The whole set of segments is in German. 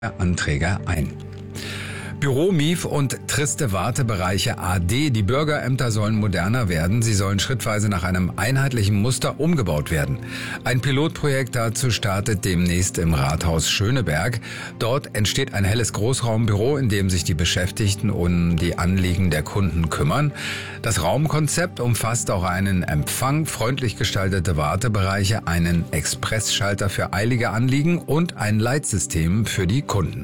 Anträge ein. Büro, Mief und triste Wartebereiche AD. Die Bürgerämter sollen moderner werden. Sie sollen schrittweise nach einem einheitlichen Muster umgebaut werden. Ein Pilotprojekt dazu startet demnächst im Rathaus Schöneberg. Dort entsteht ein helles Großraumbüro, in dem sich die Beschäftigten um die Anliegen der Kunden kümmern. Das Raumkonzept umfasst auch einen Empfang, freundlich gestaltete Wartebereiche, einen Expressschalter für eilige Anliegen und ein Leitsystem für die Kunden.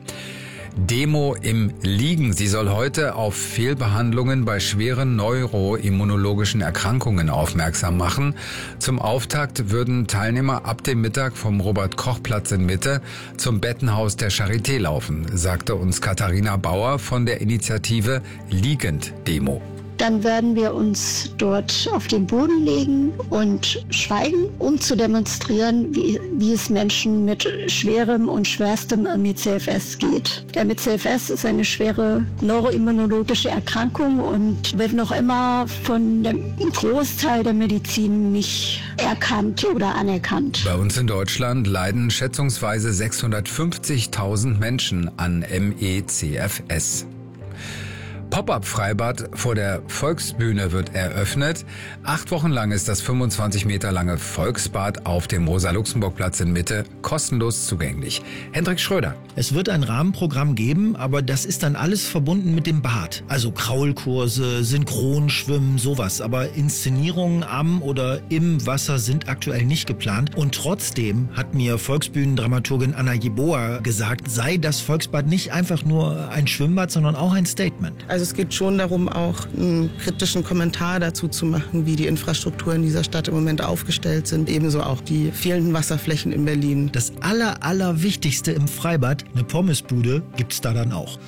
Demo im Liegen. Sie soll heute auf Fehlbehandlungen bei schweren neuroimmunologischen Erkrankungen aufmerksam machen. Zum Auftakt würden Teilnehmer ab dem Mittag vom Robert-Koch-Platz in Mitte zum Bettenhaus der Charité laufen, sagte uns Katharina Bauer von der Initiative Liegend Demo. Dann werden wir uns dort auf den Boden legen und schweigen, um zu demonstrieren, wie es Menschen mit schwerem und schwerstem ME/CFS geht. Der ME/CFS ist eine schwere neuroimmunologische Erkrankung und wird noch immer von dem Großteil der Medizin nicht erkannt oder anerkannt. Bei uns in Deutschland leiden schätzungsweise 650.000 Menschen an ME/CFS. Pop-up-Freibad vor der Volksbühne wird eröffnet. 8 Wochen lang ist das 25 Meter lange Volksbad auf dem Rosa-Luxemburg-Platz in Mitte kostenlos zugänglich. Hendrik Schröder. Es wird ein Rahmenprogramm geben, aber das ist dann alles verbunden mit dem Bad. Also Kraulkurse, Synchronschwimmen, sowas. Aber Inszenierungen am oder im Wasser sind aktuell nicht geplant. Und trotzdem hat mir Volksbühnendramaturgin Anna Jeboa gesagt, sei das Volksbad nicht einfach nur ein Schwimmbad, sondern auch ein Statement. Also es geht schon darum, auch einen kritischen Kommentar dazu zu machen, wie die Infrastruktur in dieser Stadt im Moment aufgestellt sind. Ebenso auch die fehlenden Wasserflächen in Berlin. Das Allerwichtigste im Freibad, eine Pommesbude, gibt's da dann auch.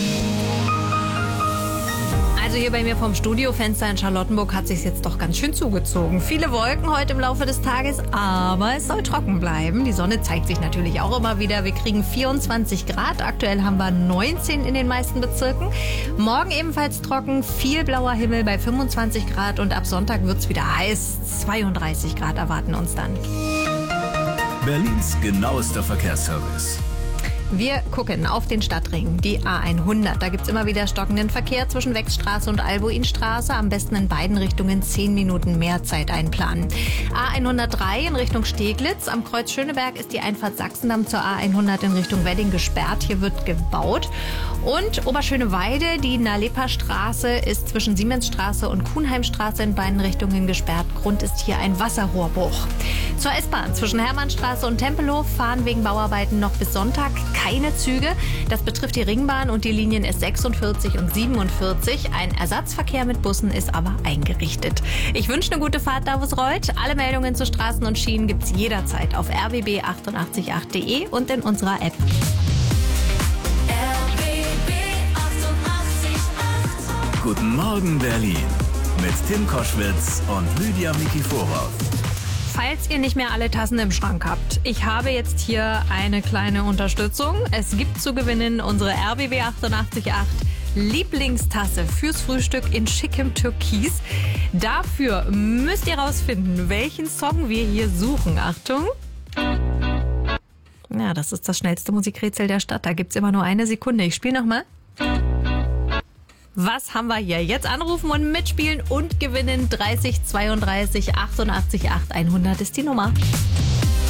Also hier bei mir vom Studiofenster in Charlottenburg hat sich's jetzt doch ganz schön zugezogen. Viele Wolken heute im Laufe des Tages, aber es soll trocken bleiben. Die Sonne zeigt sich natürlich auch immer wieder. Wir kriegen 24 Grad. Aktuell haben wir 19 in den meisten Bezirken. Morgen ebenfalls trocken, viel blauer Himmel bei 25 Grad und ab Sonntag wird's wieder heiß. 32 Grad erwarten uns dann. Berlins genauester Verkehrsservice. Wir gucken auf den Stadtring, die A100. Da gibt's immer wieder stockenden Verkehr zwischen Wechstraße und Albuinstraße. Am besten in beiden Richtungen 10 Minuten mehr Zeit einplanen. A103 in Richtung Steglitz. Am Kreuz Schöneberg ist die Einfahrt Sachsendamm zur A100 in Richtung Wedding gesperrt. Hier wird gebaut. Und Oberschöneweide, die Nalepa-Straße ist zwischen Siemensstraße und Kuhnheimstraße in beiden Richtungen gesperrt. Grund ist hier ein Wasserrohrbruch. Zur S-Bahn zwischen Hermannstraße und Tempelhof fahren wegen Bauarbeiten noch bis Sonntag keine Züge. Das betrifft die Ringbahn und die Linien S46 und 47. Ein Ersatzverkehr mit Bussen ist aber eingerichtet. Ich wünsche eine gute Fahrt da, wo es rollt. Alle Meldungen zu Straßen und Schienen gibt's jederzeit auf rbb888.de und in unserer App. Guten Morgen Berlin mit Tim Koschwitz und Lydia Mikiforov. Falls ihr nicht mehr alle Tassen im Schrank habt, ich habe jetzt hier eine kleine Unterstützung. Es gibt zu gewinnen unsere RBB 888 Lieblingstasse fürs Frühstück in schickem Türkis. Dafür müsst ihr rausfinden, welchen Song wir hier suchen. Achtung! Ja, das ist das schnellste Musikrätsel der Stadt. Da gibt's immer nur eine Sekunde. Ich spiele nochmal. Was haben wir hier? Jetzt anrufen und mitspielen und gewinnen. 30 32 88 8 100 ist die Nummer.